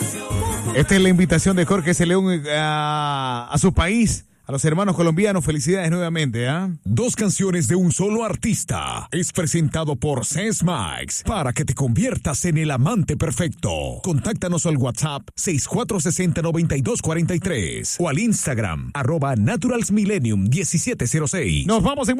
Esta es la invitación de Jorge C. León a su país, a los hermanos colombianos. Felicidades nuevamente, ¿ah? Dos canciones de un solo artista. Es presentado por Sesmax para que te conviertas en el amante perfecto. Contáctanos al WhatsApp 6460-9243 o al Instagram @naturalsmillennium1706. Nos vamos en